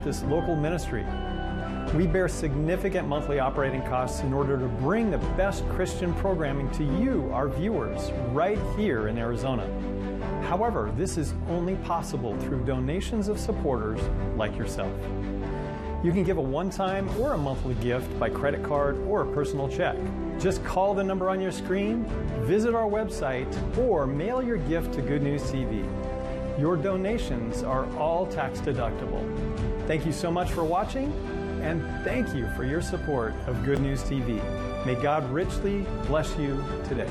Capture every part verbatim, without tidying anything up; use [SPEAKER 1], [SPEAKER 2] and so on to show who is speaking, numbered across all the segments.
[SPEAKER 1] this local ministry. We bear significant monthly operating costs in order to bring the best Christian programming to you, our viewers, right here in Arizona. However, this is only possible through donations of supporters like yourself. You can give a one-time or a monthly gift by credit card or a personal check. Just call the number on your screen, visit our website, or mail your gift to Good News T V. Your donations are all tax deductible. Thank you so much for watching, and thank you for your support of Good News T V. May God richly bless you today.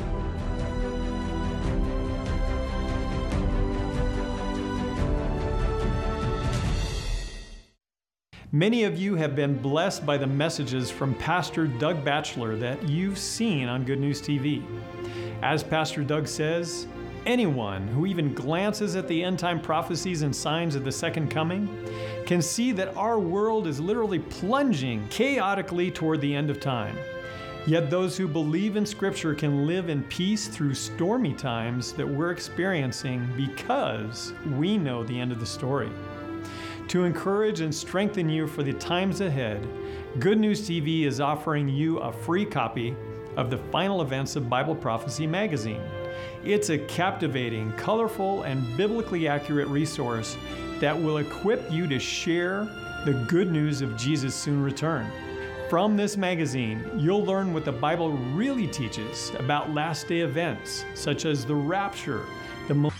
[SPEAKER 1] Many of you have been blessed by the messages from Pastor Doug Batchelor that you've seen on Good News T V. As Pastor Doug says, anyone who even glances at the end-time prophecies and signs of the second coming can see that our world is literally plunging chaotically toward the end of time. Yet those who believe in Scripture can live in peace through stormy times that we're experiencing because we know the end of the story. To encourage and strengthen you for the times ahead, Good News T V is offering you a free copy of the Final Events of Bible Prophecy magazine. It's a captivating, colorful, and biblically accurate resource that will equip you to share the good news of Jesus' soon return. From this magazine, you'll learn what the Bible really teaches about last day events, such as the rapture, the